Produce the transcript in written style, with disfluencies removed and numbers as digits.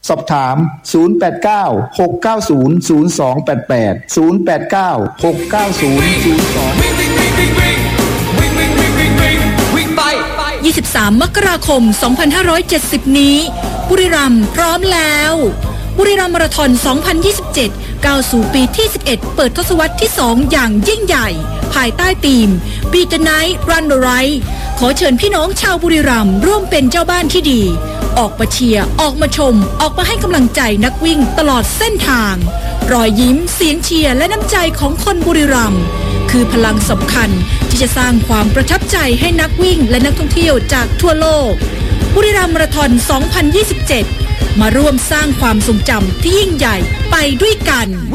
สอบถาม 23 มกราคม 2570 นี้บุรีรัมย์พร้อมแล้วบุรีรัมย์มาราธอน 2027 ก้าวสู่ปีที่ 11 เปิดทศวรรษที่ 2 อย่างยิ่งใหญ่ภายใต้ธีม Beat the Night Run the Right ขอเชิญพี่น้องชาวบุรีรัมย์ร่วมเป็นเจ้าบ้านที่ดีออกมาเชียร์ออกมาชมออกมาให้กำลังใจนักวิ่งตลอดเส้นทางรอยยิ้มเสียงเชียร์และน้ำใจของคนบุรีรัมย์คือพลังสำคัญที่จะสร้างความประทับใจให้นักวิ่งและนักท่องเที่ยวจากทั่วโลกบุรีรัมย์มาราธอน 2027 มาร่วมสร้างความทรงจำที่ยิ่งใหญ่ไปด้วยกัน